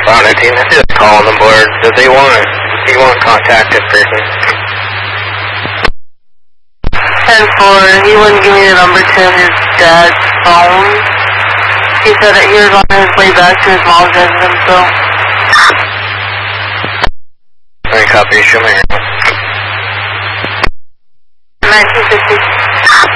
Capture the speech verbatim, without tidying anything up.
Found it, team. Just call on the board. Does he want to, does he want to contact this person? ten four, he wouldn't give me the number to his dad's phone. He said that he was on his way back to his mom's residence, so. Any copy? Show me. nineteen fifty.